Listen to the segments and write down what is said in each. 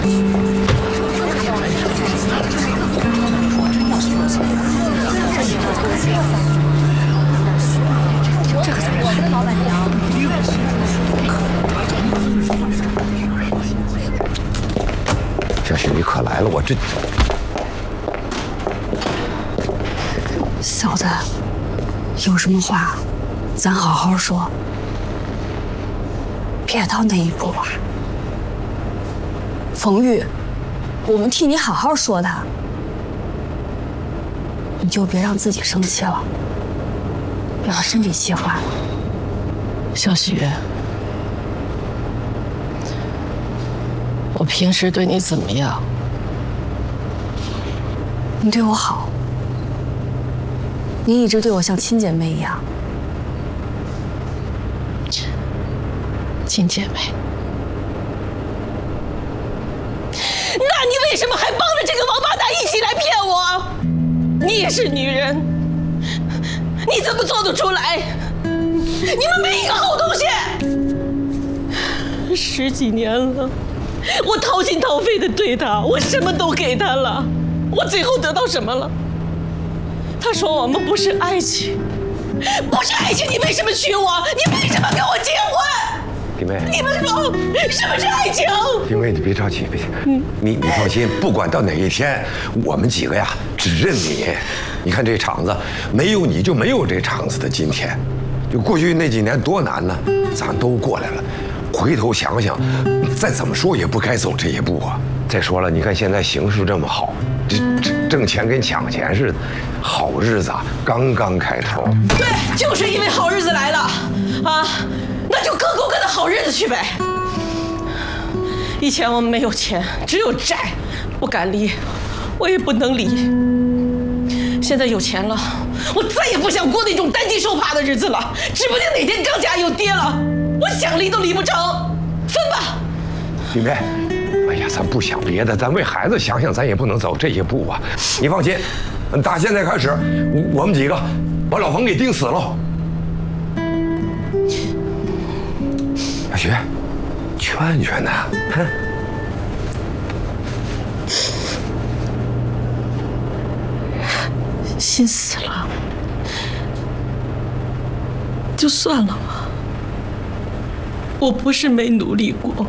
这可怎么办？老板娘。 小许，你可来了，我这。 嫂子，有什么话，咱好好说，别到那一步啊。冯玉，我们替你好好说他，你就别让自己生气了，别把身体气坏了。 小许，我平时对你怎么样？ 你对我好，你一直对我像亲姐妹一样。 亲姐妹。那你为什么还帮着这个王八蛋一起来骗我？你也是女人，你怎么做得出来？你们没一个好东西！10几年了，我掏心掏肺的对他，我什么都给他了，我最后得到什么了？他说我们不是爱情，不是爱情，你为什么娶我？你为什么跟我结婚？ 弟妹， 你们说什么是爱情？ 弟妹，你别着急，别急，你放心，不管到哪一天，我们几个呀只认你。你看这厂子，没有你就没有这厂子的今天。就过去那几年多难呢，咱都过来了。回头想想，再怎么说也不该走这一步啊。再说了，你看现在形势这么好，这挣钱跟抢钱似的，好日子啊刚刚开头。 对，就是因为好日子来了啊，那就各过各的好日子去呗。以前我们没有钱，只有债，不敢离，我也不能离。现在有钱了，我再也不想过那种担惊受怕的日子了。指不定哪天钢价又跌了，我想离都离不成。分吧。 弟妹，哎呀，咱不想别的，咱为孩子想想，咱也不能走这一步啊。你放心，打现在开始，我们几个把老冯给盯死了。小徐，劝劝他，哼。 心死了，就算了吧。我不是没努力过，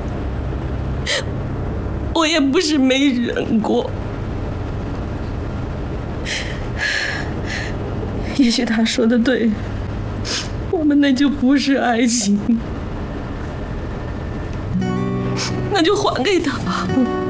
我也不是没忍过。也许他说的对，我们那就不是爱情，那就还给他吧。